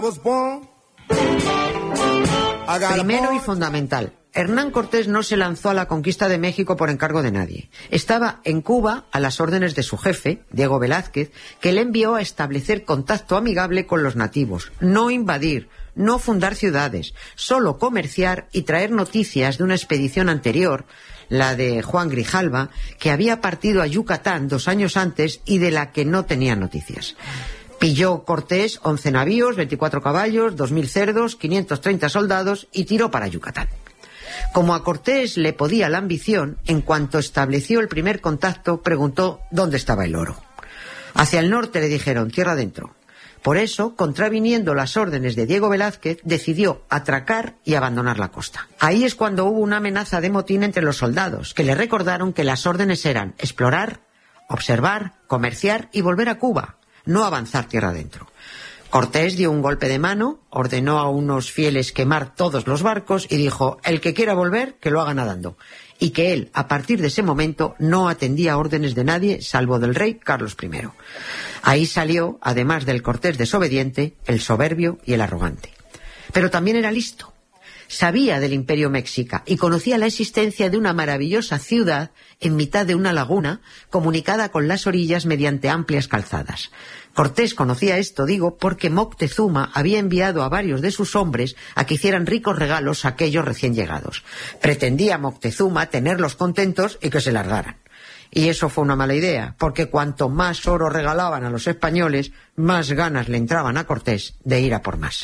Primero y fundamental, Hernán Cortés no se lanzó a la conquista de México por encargo de nadie. Estaba en Cuba a las órdenes de su jefe, Diego Velázquez, que le envió a establecer contacto amigable con los nativos, no invadir, no fundar ciudades, solo comerciar y traer noticias de una expedición anterior, la de Juan Grijalva, que había partido a Yucatán 2 años antes y de la que no tenía noticias. Pilló Cortés 11 navíos, 24 caballos, 2.000 cerdos, 530 soldados y tiró para Yucatán. Como a Cortés le podía la ambición, en cuanto estableció el primer contacto, preguntó dónde estaba el oro. Hacia el norte le dijeron, tierra adentro. Por eso, contraviniendo las órdenes de Diego Velázquez, decidió atracar y abandonar la costa. Ahí es cuando hubo una amenaza de motín entre los soldados, que le recordaron que las órdenes eran explorar, observar, comerciar y volver a Cuba, no avanzar tierra adentro. Cortés dio un golpe de mano, ordenó a unos fieles quemar todos los barcos y dijo, el que quiera volver, que lo haga nadando. Y que él, a partir de ese momento, no atendía órdenes de nadie, salvo del rey Carlos I. Ahí salió, además del Cortés desobediente, el soberbio y el arrogante. Pero también era listo. Sabía del Imperio Mexica y conocía la existencia de una maravillosa ciudad en mitad de una laguna, comunicada con las orillas mediante amplias calzadas. Cortés conocía esto, digo, porque Moctezuma había enviado a varios de sus hombres a que hicieran ricos regalos a aquellos recién llegados. Pretendía Moctezuma tenerlos contentos y que se largaran. Y eso fue una mala idea, porque cuanto más oro regalaban a los españoles, más ganas le entraban a Cortés de ir a por más.